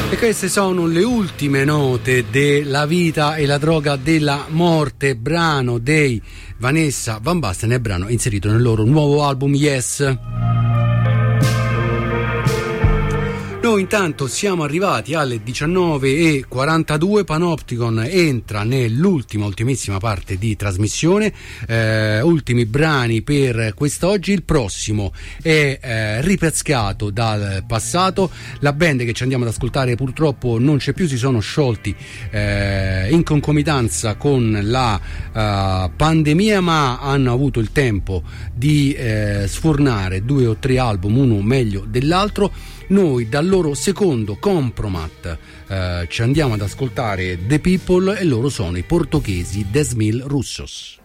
E queste sono le ultime note della vita e la droga della morte, brano dei Vanessa Van Basten, e brano inserito nel loro nuovo album Yes. Noi intanto siamo arrivati alle 19:42, Panopticon entra ultimissima parte di trasmissione, ultimi brani per quest'oggi. Il prossimo è ripescato dal passato, la band che ci andiamo ad ascoltare purtroppo non c'è più, si sono sciolti in concomitanza con la pandemia, ma hanno avuto il tempo di sfornare 2 o 3 album, uno meglio dell'altro. Noi dal loro secondo Compromat ci andiamo ad ascoltare The People, e loro sono i portoghesi Des Mil Russos.